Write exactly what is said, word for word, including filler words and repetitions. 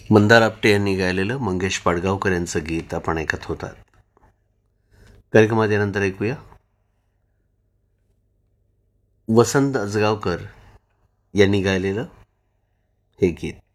मंदार आपटे यांनी गायलेलं मंगेश पाडगावकर यांचं गीत आपण ऐकत होतात. कार्यक्रमात यानंतर ऐकूया वसंत अजगावकर यांनी गायलेलं हे गीत.